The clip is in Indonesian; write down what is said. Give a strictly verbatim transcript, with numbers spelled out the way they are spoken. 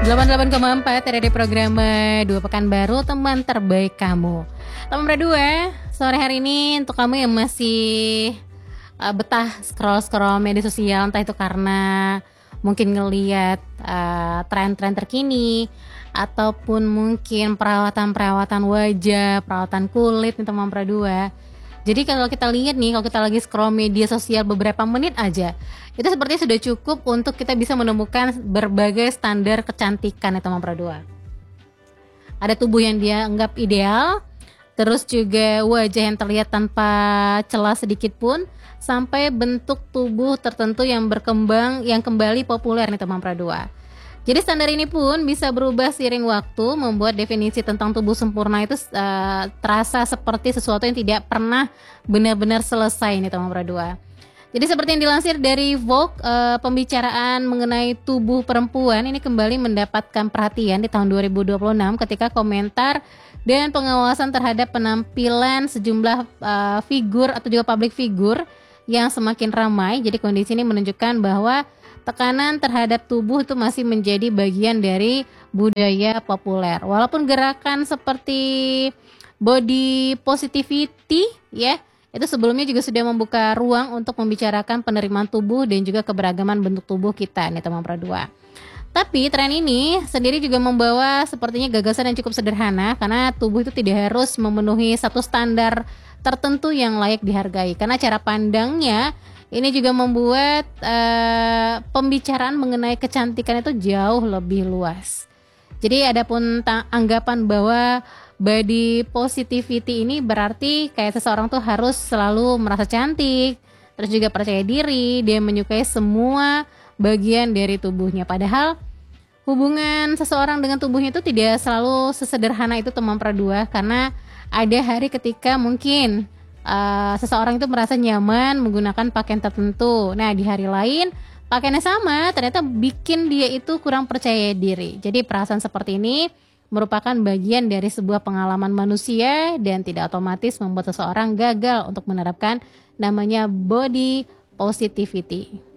delapan puluh delapan koma empat R D Programa dua Pekan Baru, teman terbaik kamu. Teman berdua, sore hari ini untuk kamu yang masih uh, betah scroll-scroll media sosial, entah itu karena mungkin ngeliat uh, tren-tren terkini, ataupun mungkin perawatan-perawatan wajah, perawatan kulit nih teman berdua. Jadi kalau kita lihat nih, kalau kita lagi scroll media sosial beberapa menit aja, itu sepertinya sudah cukup untuk kita bisa menemukan berbagai standar kecantikan ya teman berdua. Ada tubuh yang dia anggap ideal, terus juga wajah yang terlihat tanpa celah sedikit pun, sampai bentuk tubuh tertentu yang berkembang, yang kembali populer nih teman berdua. Jadi standar ini pun bisa berubah seiring waktu, membuat definisi tentang tubuh sempurna itu uh, terasa seperti sesuatu yang tidak pernah benar-benar selesai nih teman berdua. Jadi seperti yang dilansir dari Vogue, uh, pembicaraan mengenai tubuh perempuan ini kembali mendapatkan perhatian di tahun dua ribu dua puluh enam ketika komentar dan pengawasan terhadap penampilan sejumlah uh, figur atau juga public figure yang semakin ramai. Jadi kondisi ini menunjukkan bahwa tekanan terhadap tubuh itu masih menjadi bagian dari budaya populer. Walaupun gerakan seperti body positivity ya, itu sebelumnya juga sudah membuka ruang untuk membicarakan penerimaan tubuh dan juga keberagaman bentuk tubuh kita nih teman berdua. Tapi tren ini sendiri juga membawa sepertinya gagasan yang cukup sederhana, karena tubuh itu tidak harus memenuhi satu standar tertentu yang layak dihargai. Karena cara pandangnya ini juga membuat uh, pembicaraan mengenai kecantikan itu jauh lebih luas. Jadi adapun ta- anggapan bahwa body positivity ini berarti kayak seseorang tuh harus selalu merasa cantik, terus juga percaya diri, dia menyukai semua bagian dari tubuhnya. Padahal hubungan seseorang dengan tubuhnya itu tidak selalu sesederhana itu teman berdua, karena ada hari ketika mungkin Uh, seseorang itu merasa nyaman menggunakan pakaian tertentu. Nah, di hari lain pakaiannya sama, ternyata bikin dia itu kurang percaya diri. Jadi perasaan seperti ini merupakan bagian dari sebuah pengalaman manusia dan tidak otomatis membuat seseorang gagal untuk menerapkan namanya body positivity.